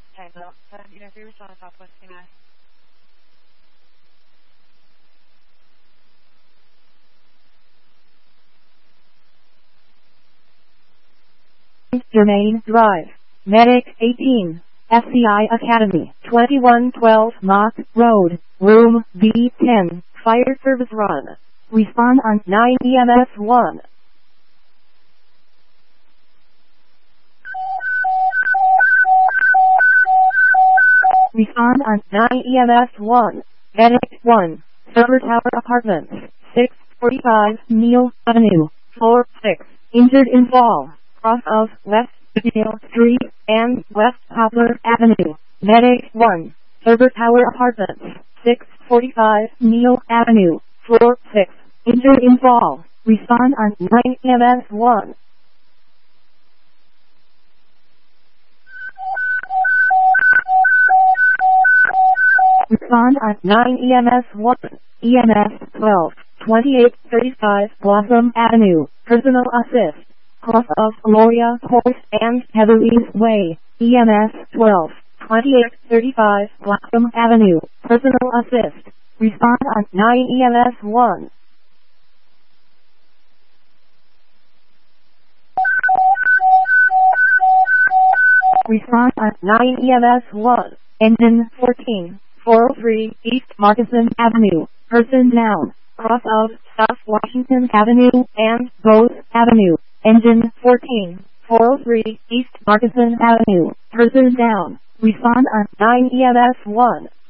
title. Interview with John Southwest Tina. Germain Drive, Medic 18, SCI Academy, 2112 Mott Road, Room B10, Fire Service Run. Respond on 9 EMS 1. Respond on 9 EMS 1. Medic 1, Server Tower Apartments, 645 Neil Avenue, floor 6. Injured in fall, cross of West Neil Street and West Poplar Avenue. Medic 1, Server Tower Apartments, 645 Neil Avenue, floor 6. Injured in fall. Respond on 9 EMS 1. Respond on 9 EMS 1. EMS 12, 2835 Blossom Avenue. Personal assist. Cross of Gloria Court and Heatherly's Way. EMS 12, 2835 Blossom Avenue. Personal assist. Respond on 9 EMS 1. Respond on 9 EMS 1. Engine 14, 403 East Markeson Avenue. Person down. Cross of South Washington Avenue and Bose Avenue. Engine 14, 403 East Markeson Avenue. Person down. Respond on 9 EMS 1.